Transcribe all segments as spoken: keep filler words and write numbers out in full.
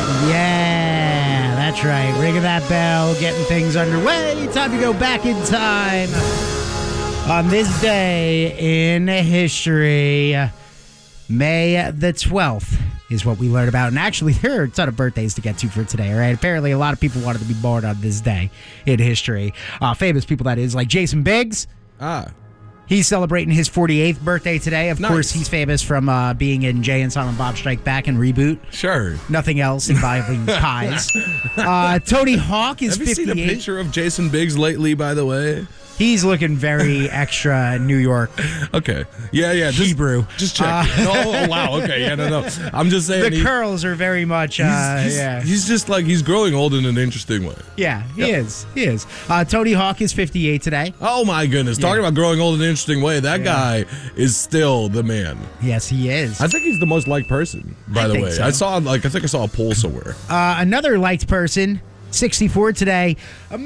Yeah, that's right. Ringing that bell, getting things underway. Time to go back in time. On this day in history, May the twelfth is what we learned about. And actually, there are a ton of birthdays to get to for today, all right? Apparently, a lot of people wanted to be born on this day in history. Uh, famous people, that is, like Jason Biggs. Ah. He's celebrating his forty-eighth birthday today. Of Nice. course, he's famous from uh, being in Jay and Silent Bob Strike Back and Reboot. Sure. Nothing else involving pies. Uh, Tony Hawk is Have you fifty-eight. seen a picture of Jason Biggs lately, by the way? He's looking very extra New York. Okay. Yeah, yeah. Just, Hebrew. Just check. Uh, oh, oh, wow. Okay. Yeah, no, no. I'm just saying. The he, curls are very much, uh, he's, he's, yeah. He's just like, he's growing old in an interesting way. Yeah, he Yep. is. He is. Uh, Tony Hawk is fifty-eight today. Oh, my goodness. Yeah. Talking about growing old in an interesting way, that Yeah. guy is still the man. Yes, he is. I think he's the most liked person, by I the think way. so. I saw, like, I think I saw a poll somewhere. Uh, another liked person, sixty-four today,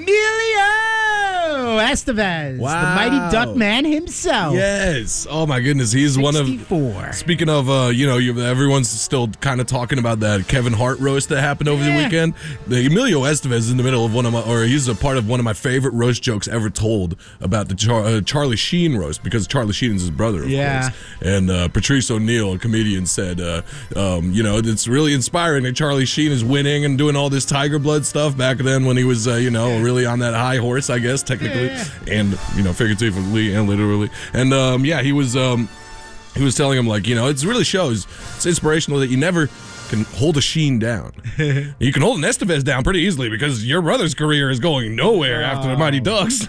Emilio Estevez, Wow. the mighty duck man himself. Yes. Oh, my goodness. He's one of. sixty-four. Speaking of, uh, you know, you, everyone's still kind of talking about that Kevin Hart roast that happened over Yeah. the weekend. The Emilio Estevez is in the middle of one of my, or he's a part of one of my favorite roast jokes ever told about the Char- uh, Charlie Sheen roast, because Charlie Sheen is his brother, of Yeah. course. And uh, Patrice O'Neill, a comedian, said, uh, um, you know, it's really inspiring that Charlie Sheen is winning and doing all this Tiger Blood stuff back then when he was, uh, you know, really on that high horse, I guess, technically, Yeah, and, you know, figuratively and literally. And, um, yeah, he was... Um, He was telling him, like, you know, it really shows, it's inspirational that you never can hold a Sheen down. You can hold an Estevez down pretty easily because your brother's career is going nowhere after the Mighty Ducks.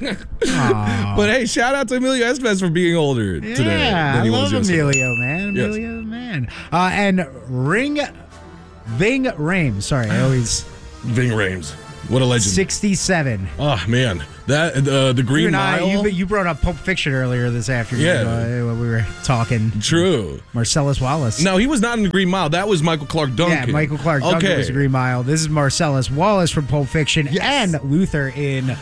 But hey, shout out to Emilio Estevez for being older Yeah, today I than he love was yesterday. Emilio, man. Yes. Emilio, man. Uh, and Ring, Ving Rhames, sorry, I always, Ving Rhames. What a legend. sixty-seven. Oh, man. That, uh, the Green You and I, Mile. you, you brought up Pulp Fiction earlier this afternoon Yeah. uh, when we were talking. True. Marcellus Wallace. No, he was not in the Green Mile. That was Michael Clark Duncan. Yeah, Michael Clark Duncan Okay. was a Green Mile. This is Marcellus Wallace from Pulp Fiction Yes. and Luther in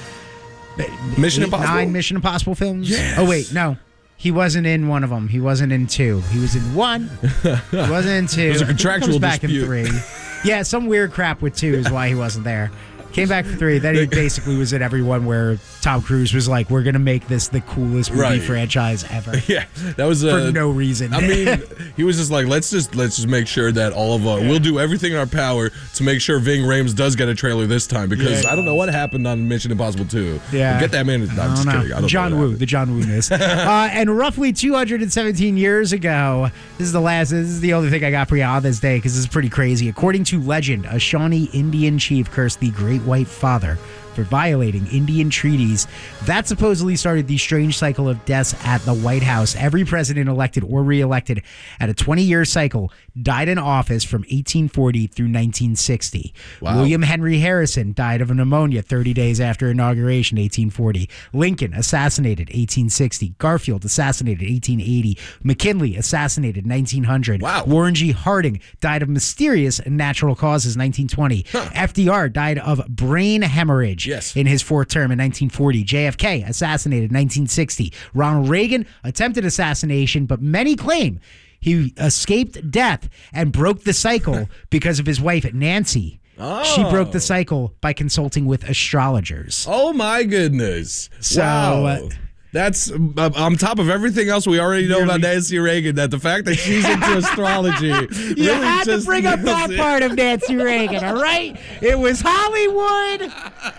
Mission eight, Impossible? nine Mission Impossible films. Yes. Oh, wait, no. He wasn't in one of them. He wasn't in two. He was in one. He wasn't in two. There's a I think he contractual comes back dispute. in three. Yeah, some weird crap with two is why he wasn't there. Came back for three. Then he basically was in every one where Tom Cruise was like, we're going to make this the coolest movie Right. franchise ever. Yeah, that was uh, For no reason. I mean, he was just like, let's just let's just make sure that all of our, we'll do everything in our power to make sure Ving Rhames does get a trailer this time, because Yeah. I don't know what happened on Mission Impossible two. Yeah. Get that man. No, I'm I just don't know. kidding. I don't John know what Woo, happened. the John Woo-ness. uh, and roughly two hundred seventeen years ago, this is the last, this is the only thing I got for you on this day because this is pretty crazy. According to legend, a Shawnee Indian chief cursed the Great White Father for violating Indian treaties. That supposedly started the strange cycle of deaths at the White House. Every president elected or re-elected at a twenty-year cycle died in office from eighteen forty through nineteen sixty. Wow. William Henry Harrison died of pneumonia thirty days after inauguration, eighteen forty. Lincoln assassinated, eighteen sixty. Garfield assassinated, eighteen eighty. McKinley assassinated, nineteen hundred. Wow. Warren G. Harding died of mysterious natural causes, nineteen twenty. Huh. F D R died of brain hemorrhage Yes. in his fourth term in nineteen forty. J F K assassinated, nineteen sixty. Ronald Reagan attempted assassination, but many claim he escaped death and broke the cycle because of his wife, Nancy. Oh. She broke the cycle by consulting with astrologers. Oh my goodness! So, wow. uh, That's uh, on top of everything else we already know about Nancy Reagan. That the fact that she's into astrology, You really had to just bring up that part of Nancy Reagan, all right? It was Hollywood,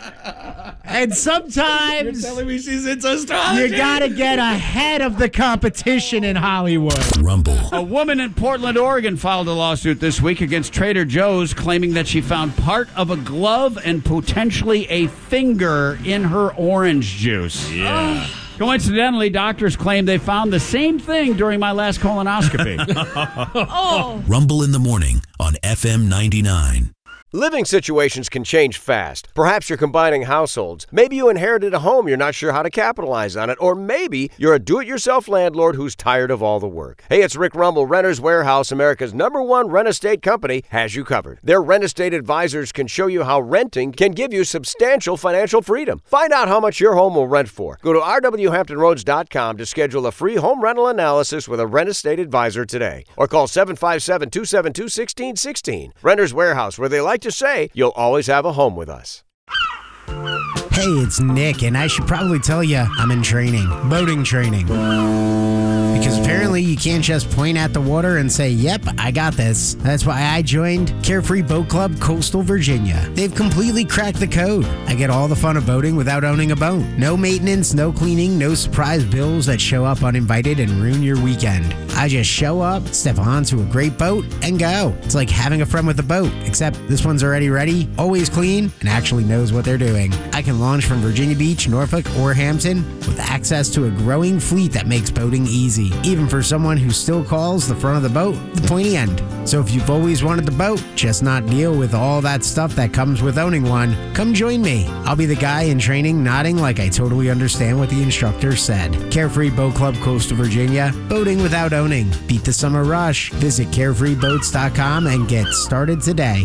and You're sometimes telling me she's into astrology? you gotta get ahead of the competition in Hollywood. Rumble. A woman in Portland, Oregon filed a lawsuit this week against Trader Joe's, claiming that she found part of a glove and potentially a finger in her orange juice. Yeah. Coincidentally, doctors claim they found the same thing during my last colonoscopy. Rumble in the morning on F M ninety-nine. Living situations can change fast. Perhaps you're combining households. Maybe you inherited a home you're not sure how to capitalize on it. Or maybe you're a do-it-yourself landlord who's tired of all the work. Hey, it's Rick Rumble. Renters Warehouse, America's number one rent estate company, has you covered. Their rent estate advisors can show you how renting can give you substantial financial freedom. Find out how much your home will rent for. Go to r w hampton roads dot com to schedule a free home rental analysis with a rent estate advisor today. Or call seven five seven, two seven two, one six one six. Renters Warehouse, where they like to say, you'll always have a home with us. Hey, it's Nick, and I should probably tell you I'm in training. Boating training. Because apparently you can't just point at the water and say, yep, I got this. That's why I joined Carefree Boat Club Coastal Virginia. They've completely cracked the code. I get all the fun of boating without owning a boat. No maintenance, no cleaning, no surprise bills that show up uninvited and ruin your weekend. I just show up, step onto a great boat, and go. It's like having a friend with a boat, except this one's already ready, always clean, and actually knows what they're doing. I can launch from Virginia Beach, Norfolk, or Hampton with access to a growing fleet that makes boating easy, even for someone who still calls the front of the boat the pointy end. So if you've always wanted the boat, just not deal with all that stuff that comes with owning one, come join me. I'll be the guy in training nodding like I totally understand what the instructor said. Carefree Boat Club Coastal Virginia, boating without owning. Beat the summer rush. Visit carefree boats dot com and get started today.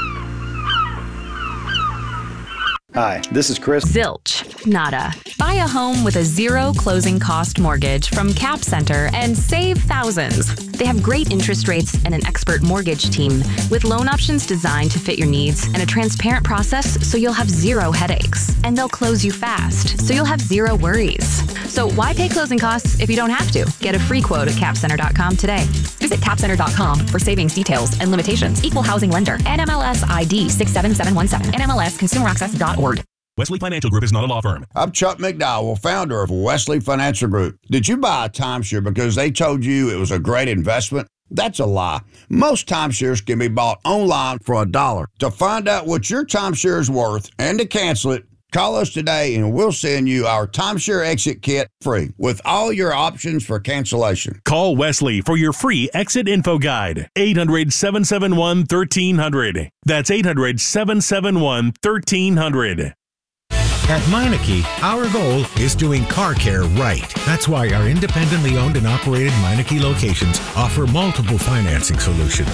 Hi, this is Chris. Zilch. Nada. Buy a home with a zero closing cost mortgage from Cap Center and save thousands. They have great interest rates and an expert mortgage team with loan options designed to fit your needs and a transparent process so you'll have zero headaches. And they'll close you fast so you'll have zero worries. So why pay closing costs if you don't have to? Get a free quote at cap center dot com today. Visit cap center dot com for savings details and limitations. Equal housing lender. N M L S I D six seven seven one seven. N M L S consumer access dot org. Wesley Financial Group is not a law firm. I'm Chuck McDowell, founder of Wesley Financial Group. Did you buy a timeshare because they told you it was a great investment? That's a lie. Most timeshares can be bought online for a dollar. To find out what your timeshare is worth and to cancel it, call us today and we'll send you our timeshare exit kit free with all your options for cancellation. Call Wesley for your free exit info guide. eight hundred, seven seven one, one three zero zero. That's eight hundred, seven seven one, one three zero zero. At Meineke, our goal is doing car care right. That's why our independently owned and operated Meineke locations offer multiple financing solutions.